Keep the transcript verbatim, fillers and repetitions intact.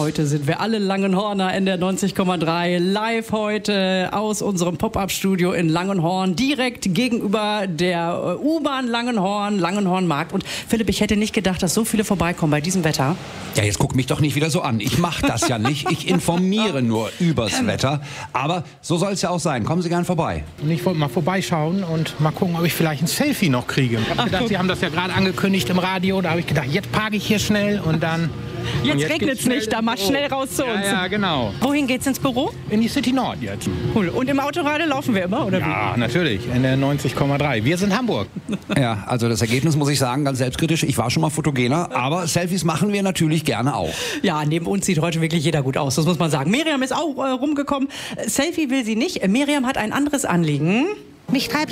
Heute sind wir alle Langenhorner in der neunzig Komma drei live heute aus unserem Pop-Up-Studio in Langenhorn, direkt gegenüber der U-Bahn Langenhorn, Langenhornmarkt. Und Philipp, ich hätte nicht gedacht, dass so viele vorbeikommen bei diesem Wetter. Ja, jetzt guck mich doch nicht wieder so an. Ich mache das ja nicht. Ich informiere nur übers Wetter. Aber so soll es ja auch sein. Kommen Sie gern vorbei. Und ich wollte mal vorbeischauen und mal gucken, ob ich vielleicht ein Selfie noch kriege. Ich habe gedacht, Sie haben das ja gerade angekündigt im Radio. Da habe ich gedacht, jetzt parke ich hier schnell und dann... Jetzt, jetzt regnet es nicht, da mal schnell raus zu uns. Ja, ja, genau. Wohin geht's ins Büro? In die City Nord jetzt. Cool. Und im Autoradio laufen wir immer, oder wie? Ja, natürlich. In der neunzig Komma drei. Wir sind Hamburg. Ja, also das Ergebnis muss ich sagen, ganz selbstkritisch. Ich war schon mal fotogener, aber Selfies machen wir natürlich gerne auch. Ja, neben uns sieht heute wirklich jeder gut aus, das muss man sagen. Miriam ist auch äh, rumgekommen. Selfie will sie nicht. Miriam hat ein anderes Anliegen. Mich treibt